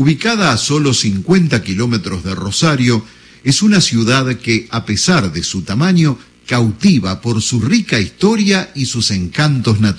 Ubicada a solo 50 kilómetros de Rosario, es una ciudad que, a pesar de su tamaño, cautiva por su rica historia y sus encantos naturales.